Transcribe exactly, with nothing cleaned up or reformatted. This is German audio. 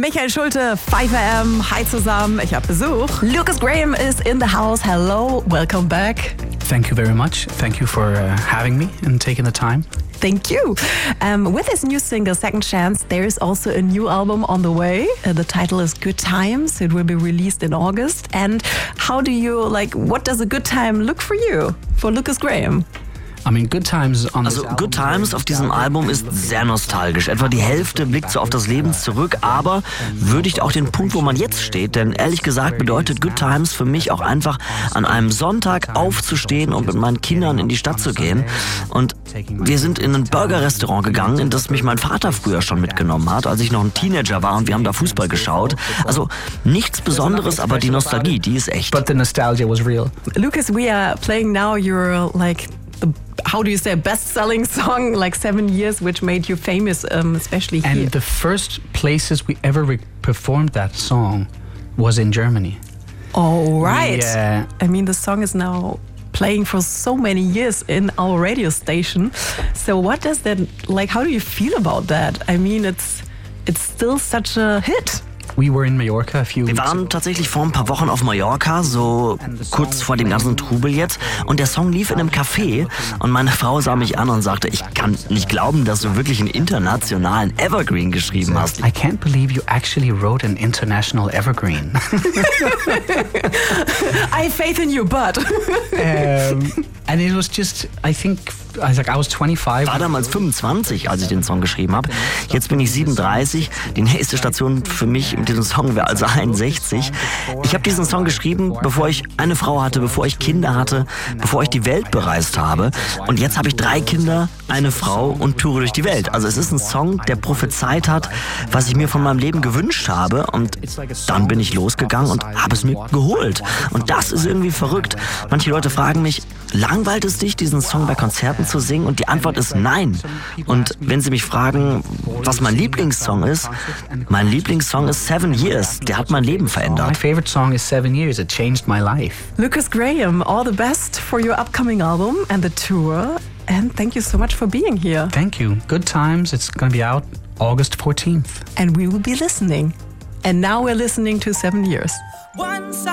Michael Schulte, five a m. Hi zusammen, ich habe Besuch. Lucas Graham is in the house. Hello, welcome back. Thank you very much. Thank you for uh, having me and taking the time. Thank you. Um, with his new single, Second Chance, there is also a new album on the way. Uh, the title is Good Times. It will be released in August. And how do you, like, what does a good time look for you, for Lucas Graham? I mean, Good Times on Also Good Times auf diesem Album ist sehr nostalgisch. Etwa die Hälfte blickt so auf das Leben zurück, aber würdigt auch den Punkt, wo man jetzt steht. Denn ehrlich gesagt bedeutet Good Times für mich auch einfach, an einem Sonntag aufzustehen und mit meinen Kindern in die Stadt zu gehen. Und wir sind in ein Burger-Restaurant gegangen, in das mich mein Vater früher schon mitgenommen hat, als ich noch ein Teenager war, und wir haben da Fußball geschaut. Also nichts Besonderes, aber die Nostalgie, die ist echt. But the nostalgia was real. Lucas, we are playing now your, like, the, how do you say, best-selling song, like seven years, which made you famous, um, especially here. And the first places we ever re- performed that song was in Germany. Oh, right. Yeah. I mean, the song is now playing for so many years in our radio station. So what does that, like, how do you feel about that? I mean, it's it's still such a hit. We were in Mallorca a few Wir weeks waren ago. tatsächlich vor ein paar Wochen auf Mallorca, so kurz vor dem ganzen Trubel jetzt. Und der Song lief in einem Café und meine Frau sah mich an und sagte, ich kann nicht glauben, dass du wirklich einen internationalen Evergreen geschrieben hast. I can't believe you actually wrote an international evergreen. I have faith in you, but... um, and it was just, I think, I was like, I was twenty-five. Ich war damals fünfundzwanzig, als ich den Song geschrieben habe. Jetzt bin ich siebenunddreißig. Die nächste Station für mich mit diesem Song wäre also einundsechzig. Ich habe diesen Song geschrieben, bevor ich eine Frau hatte, bevor ich Kinder hatte, bevor ich die Welt bereist habe. Und jetzt habe ich drei Kinder, eine Frau und toure durch die Welt. Also es ist ein Song, der prophezeit hat, was ich mir von meinem Leben gewünscht habe. Und dann bin ich losgegangen und habe es mir geholt. Und das ist irgendwie verrückt. Manche Leute fragen mich, langweilt es dich, diesen Song bei Konzerten zu singen? Und die Antwort ist nein. Und wenn sie mich fragen, was mein Lieblingssong ist, mein Lieblingssong ist Seven Years. Der hat mein Leben My verändert. favorite song is Seven Years. It changed my life. Lucas Graham, all the best for your upcoming album and the tour. And thank you so much for being here. Thank you. Good Times. It's going to be out August fourteenth. And we will be listening. And now we're listening to Seven Years.